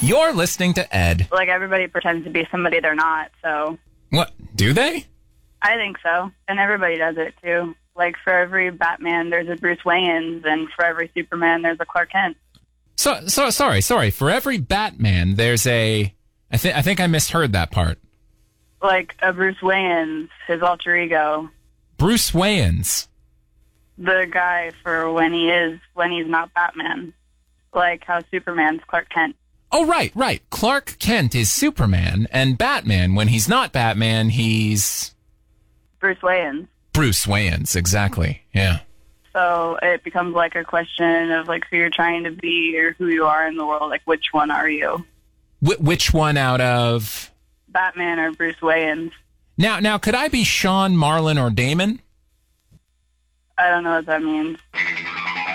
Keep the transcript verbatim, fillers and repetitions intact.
You're listening to Ed. Like, everybody pretends to be somebody they're not, so... What? Do they? I think so. And everybody does it, too. Like, for every Batman, there's a Bruce Wayne, and for every Superman, there's a Clark Kent. So, so sorry, sorry. For every Batman, there's a... I, th- I think I misheard that part. Like, a Bruce Wayne, his alter ego. Bruce Wayans. The guy for when he is, when he's not Batman. Like how Superman's Clark Kent. Oh, right, right. Clark Kent is Superman, and Batman, when he's not Batman, he's... Bruce Wayne. Bruce Wayans, exactly, yeah. So it becomes like a question of like who you're trying to be or who you are in the world. Like, which one are you? Wh- which one out of... Batman or Bruce Wayne? Now, now, could I be Sean, Marlon, or Damon? I don't know what that means.